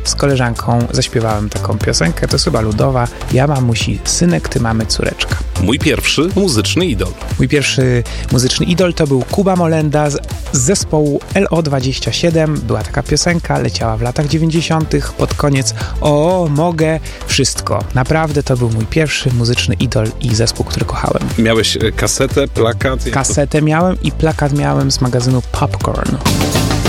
z koleżanką zaśpiewałem taką piosenkę, to jest chyba ludowa. Ja mamusi synek, ty mamy córeczka. Mój pierwszy muzyczny idol. Mój pierwszy muzyczny idol to był Kuba Molenda z zespołu LO27. Była taka piosenka, leciała w latach 90. pod koniec. O, mogę wszystko. Naprawdę to był mój pierwszy muzyczny idol i zespół, który kochałem. Miałeś kasetę, plakat? Kasetę miałem i plakat miałem z magazynu Popcorn.